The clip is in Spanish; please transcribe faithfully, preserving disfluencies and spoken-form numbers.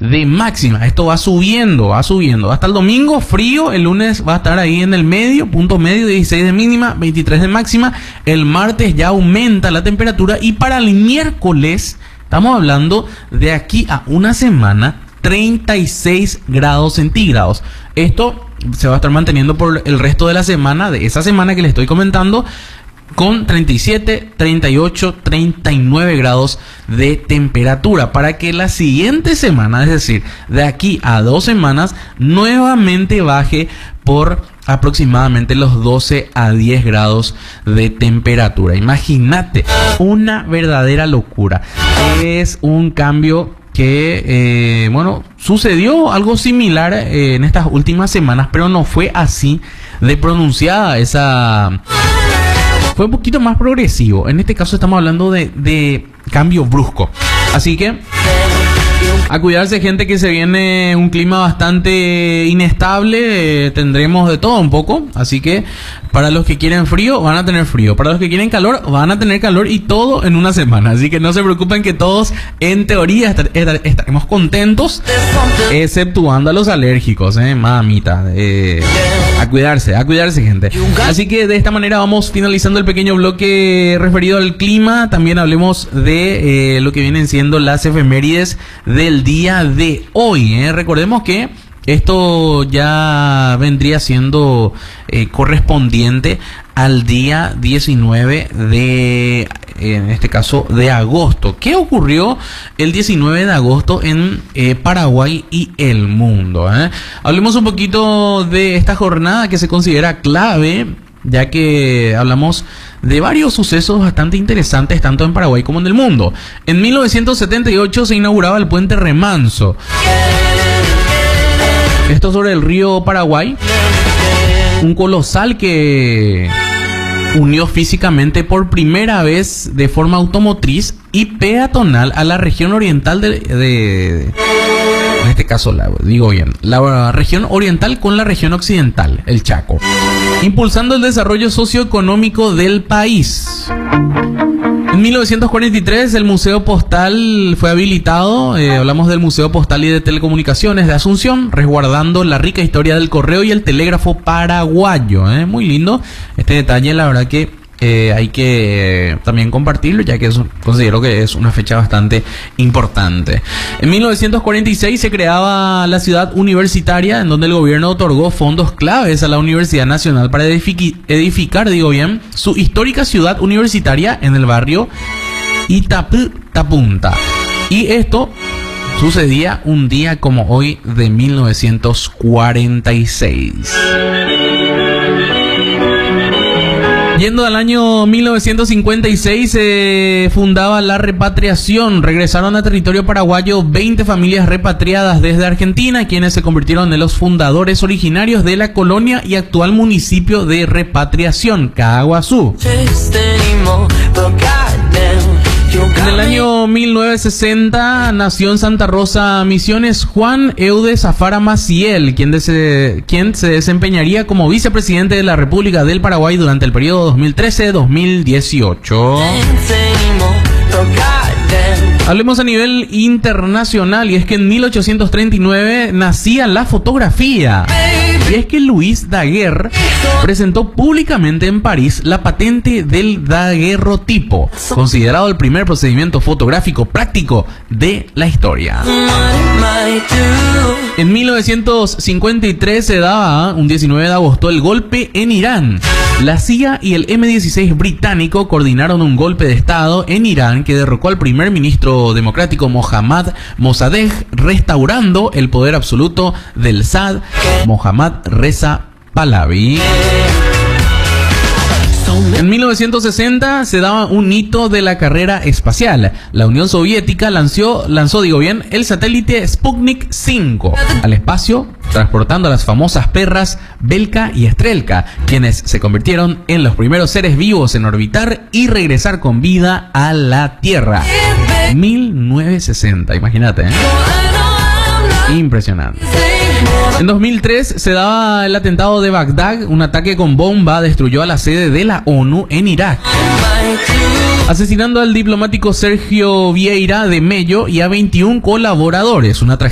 de máxima. Esto va subiendo, va subiendo. Hasta el domingo frío, el lunes va a estar ahí en el medio, punto medio, dieciséis de mínima, veintitrés de máxima. El martes ya aumenta la temperatura y para el miércoles estamos hablando de aquí a una semana, treinta y seis grados centígrados. Esto se va a estar manteniendo por el resto de la semana, de esa semana que les estoy comentando, con treinta y siete, treinta y ocho, treinta y nueve grados de temperatura, para que la siguiente semana, es decir, de aquí a dos semanas, nuevamente baje por aproximadamente los doce a diez grados de temperatura. Imagínate, una verdadera locura. Es un cambio que, eh, bueno, sucedió algo similar eh, en estas últimas semanas, pero no fue así de pronunciada esa... Fue un poquito más progresivo. En este caso estamos hablando de, de cambio brusco. Así que a cuidarse, gente, que se viene un clima bastante inestable. Eh, tendremos de todo un poco. Así que para los que quieren frío, van a tener frío. Para los que quieren calor, van a tener calor, y todo en una semana. Así que no se preocupen, que todos en teoría estar, estar, estaremos contentos, exceptuando a los alérgicos, eh, mamita. Eh, a cuidarse, a cuidarse, gente. Así que de esta manera vamos finalizando el pequeño bloque referido al clima. También hablemos de eh, lo que vienen siendo las efemérides del día de hoy. Eh. Recordemos que esto ya vendría siendo eh, correspondiente al día diecinueve de, en este caso, de agosto. ¿Qué ocurrió el diecinueve de agosto en eh, Paraguay y el mundo? Eh? Hablemos un poquito de esta jornada que se considera clave, ya que hablamos de varios sucesos bastante interesantes tanto en Paraguay como en el mundo. En mil novecientos setenta y ocho se inauguraba el puente Remanso. Esto sobre el río Paraguay, un colosal que unió físicamente por primera vez de forma automotriz y peatonal a la región oriental de, de en este caso, la, digo bien, la región oriental con la región occidental, el Chaco, impulsando el desarrollo socioeconómico del país. En mil novecientos cuarenta y tres el Museo Postal fue habilitado. Eh, hablamos del Museo Postal y de Telecomunicaciones de Asunción, resguardando la rica historia del correo y el telégrafo paraguayo. Eh, muy lindo este detalle, la verdad que eh, hay que eh, también compartirlo, ya que es, considero que es una fecha bastante importante. En mil novecientos cuarenta y seis se creaba la ciudad universitaria, en donde el gobierno otorgó fondos claves a la Universidad Nacional para edific- edificar, digo bien, su histórica ciudad universitaria en el barrio Itapú-Tapunta. Y esto sucedía un día como hoy de mil novecientos cuarenta y seis. Yendo al año mil novecientos cincuenta y seis se eh, fundaba la repatriación. Regresaron a territorio paraguayo veinte familias repatriadas desde Argentina, quienes se convirtieron en los fundadores originarios de la colonia y actual municipio de repatriación, Caaguazú. En el año mil novecientos sesenta nació en Santa Rosa, Misiones, Juan Eudes Zafara Maciel, quien, de, quien se desempeñaría como vicepresidente de la República del Paraguay durante el periodo dos mil trece a dos mil dieciocho. Hablemos a nivel internacional, y es que en mil ochocientos treinta y nueve nacía la fotografía. Y es que Louis Daguerre presentó públicamente en París la patente del daguerrotipo, considerado el primer procedimiento fotográfico práctico de la historia. En mil novecientos cincuenta y tres se daba, un diecinueve de agosto, el golpe en Irán. La C I A y el eme dieciséis británico coordinaron un golpe de estado en Irán que derrocó al primer ministro democrático Mohammad Mossadegh, restaurando el poder absoluto del Shah Mohammad Reza Pahlavi. En mil novecientos sesenta se daba un hito de la carrera espacial. La Unión Soviética lanzó, lanzó, digo bien, el satélite Sputnik cinco al espacio, transportando a las famosas perras Belka y Estrelka, quienes se convirtieron en los primeros seres vivos en orbitar y regresar con vida a la Tierra. mil novecientos sesenta, imagínate, ¿eh? Impresionante. En dos mil tres se daba el atentado de Bagdad. Un ataque con bomba destruyó a la sede de la ONU en Irak, asesinando al diplomático Sergio Vieira de Mello y a veintiún colaboradores. Una tragedia